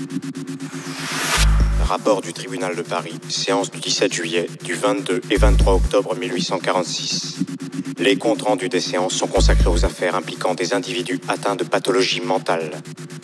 Rapport du tribunal de Paris, séance du 17 juillet, du 22 et 23 octobre 1846. Les comptes rendus des séances sont consacrés aux affaires impliquant des individus atteints de pathologie mentale.